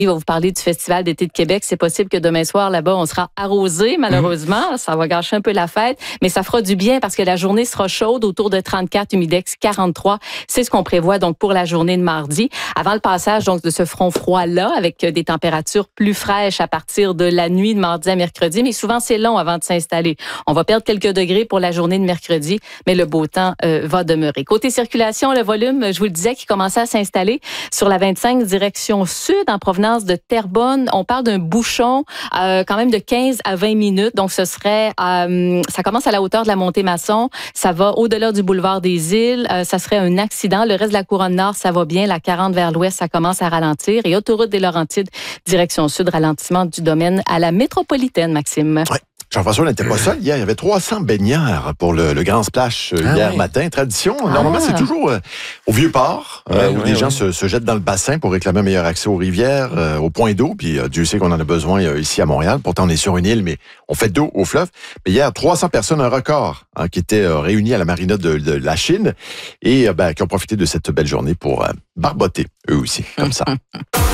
Il va vous parler du Festival d'été de Québec. C'est possible que demain soir, là-bas, on sera arrosé, malheureusement. Ça va gâcher un peu la fête, mais ça fera du bien parce que la journée sera chaude, autour de 34, humidex 43. C'est ce qu'on prévoit donc pour la journée de mardi. Avant le passage donc de ce front froid-là, avec des températures plus fraîches à partir de la nuit de mardi à mercredi, mais souvent c'est long avant de s'installer. On va perdre quelques degrés pour la journée de mercredi, mais le beau temps va demeurer. Côté circulation, le volume, je vous le disais, qui commençait à s'installer sur la 25 direction sud en provenance de Terrebonne. On parle d'un bouchon quand même de 15 à 20 minutes. Donc, ce serait, ça commence à la hauteur de la Montée-Masson. Ça va au-delà du boulevard des Îles. Ça serait un accident. Le reste de la couronne nord, ça va bien. La 40 vers l'ouest, ça commence à ralentir. Et autoroute des Laurentides, direction sud, ralentissement du domaine à la métropolitaine, Maxime. Ouais. Jean-François n'était pas seul hier. Il y avait 300 baigneurs pour le grand splash hier matin. Tradition. Normalement, c'est toujours au Vieux-Port où des gens se jettent dans le bassin pour réclamer un meilleur accès aux rivières, aux points d'eau. Puis Dieu sait qu'on en a besoin ici à Montréal. Pourtant, on est sur une île, mais on fait d'eau au fleuve. Mais hier, 300 personnes, un record, qui étaient réunies à la marina de la Chine et qui ont profité de cette belle journée pour barboter, eux aussi, comme ça.